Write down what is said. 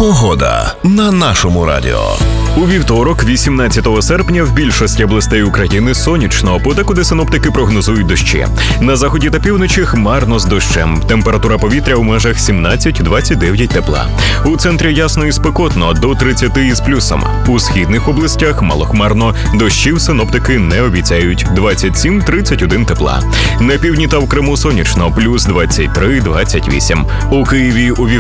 Погода на нашому радіо. У вівторок, 18 серпня, в більшості областей України сонячно, подекуди синоптики прогнозують дощі. На заході та півночі хмарно з дощем. Температура повітря у межах 17-29 тепла. У центрі ясно і спекотно, до 30 із плюсом. У східних областях малохмарно, дощів синоптики не обіцяють, 27-31 тепла. На півдні та в Криму сонячно, плюс 23-28. У Києві у